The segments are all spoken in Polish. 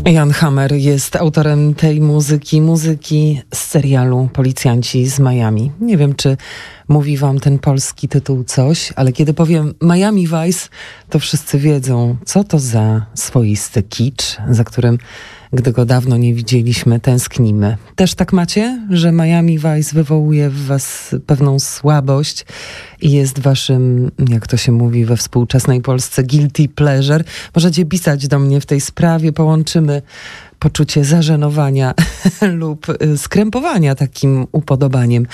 Jan Hammer jest autorem tej muzyki z serialu Policjanci z Miami. Nie wiem, czy mówi wam ten polski tytuł coś, ale kiedy powiem Miami Vice, to wszyscy wiedzą, co to za swoisty kicz, za którym, gdy go dawno nie widzieliśmy, tęsknimy. Też tak macie, że Miami Vice wywołuje w was pewną słabość i jest waszym, jak to się mówi we współczesnej Polsce, guilty pleasure? Możecie pisać do mnie w tej sprawie, połączymy poczucie zażenowania lub skrępowania takim upodobaniem.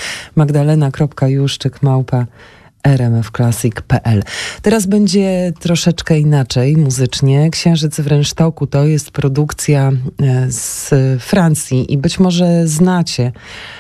magdalena.juszczyk@rmfclassic.pl. Teraz będzie troszeczkę inaczej muzycznie. Księżyc w rynsztoku to jest produkcja z Francji i być może znacie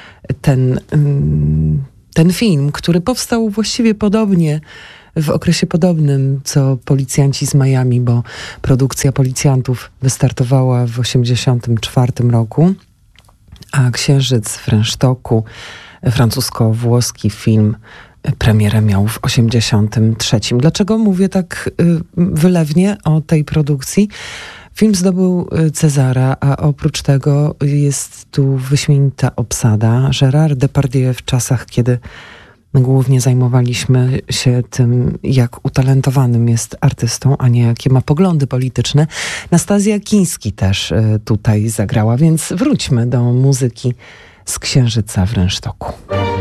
ten film, który powstał właściwie podobnie, w okresie podobnym co Policjanci z Miami, bo produkcja Policjantów wystartowała w 1984 roku, a Księżyc w rynsztoku, francusko-włoski film, premierę miał w 1983. Dlaczego mówię tak wylewnie o tej produkcji? Film zdobył Cezara, a oprócz tego jest tu wyśmienita obsada. Gérard Depardieu w czasach, kiedy głównie zajmowaliśmy się tym, jak utalentowanym jest artystą, a nie jakie ma poglądy polityczne. Nastazja Kiński też tutaj zagrała, więc wróćmy do muzyki z Księżyca w rynsztoku.